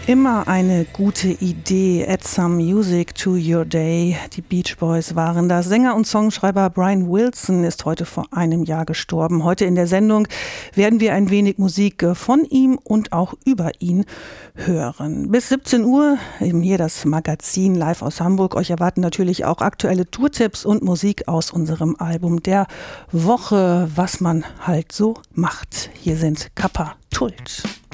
Immer eine gute Idee. Add some music to your day. Die Beach Boys waren das. Sänger und Songschreiber Brian Wilson ist heute vor einem Jahr gestorben. Heute in der Sendung werden wir ein wenig Musik von ihm und auch über ihn hören. Bis 17 Uhr eben hier das Magazin live aus Hamburg. Euch erwarten natürlich auch aktuelle Tourtipps und Musik aus unserem Album der Woche, was man halt so macht. Hier sind Kappa Tult.